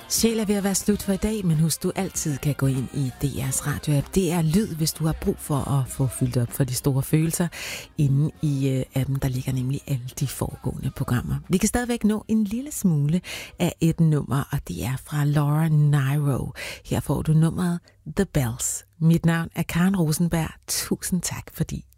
Sjæl er ved at være slut for i dag, men husk, du altid kan gå ind i DR's radioapp. Det er lyd, hvis du har brug for at få fyldt op for de store følelser. Inde i appen, der ligger nemlig alle de foregående programmer. Vi kan stadigvæk nå en lille smule af et nummer, og det er fra Laura Nyro. Her får du nummeret The Bells. Mit navn er Karen Rosenberg. Tusind tak, fordi